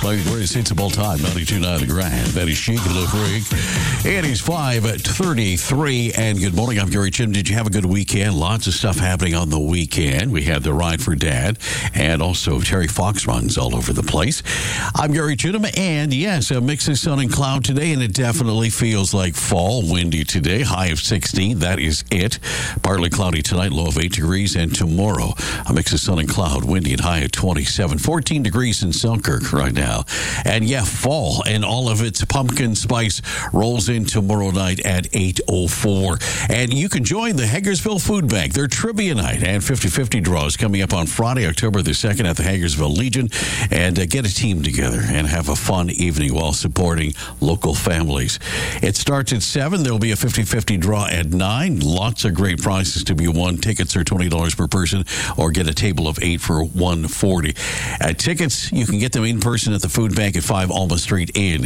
playing greatest hits of all time, 92.9 The Grand. That is Chic and Le Freak. It is 5:33, and good morning. I'm Gary Chim. Did you have a good weekend? Lots of stuff happening on the weekend. We had the Ride for Dad, and also Terry Fox runs all over the place. I'm Gary Chim, and yes, a mix of sun and cloud today, and it definitely feels like fall. Windy today, high of 16. That is it. Partly cloudy tonight, low of 8 degrees, and tomorrow, a mix of sun and cloud, windy and high at 27. 14 degrees in Selkirk right now. And yeah, fall and all of its pumpkin spice rolls in tomorrow night at 8:04. And you can join the Hagersville Food Bank. Their trivia night and 50-50 draws coming up on Friday, October the 2nd at the Hagersville Legion. And get a team together and have a fun evening while supporting local families. It starts at 7. There will be a 50-50 draw at 9. Lots of great prizes to be won. Tickets are $20 per person, or get a table of 8 for $140. Tickets, you can get them in person at the Food Bank at 5 Alma Street in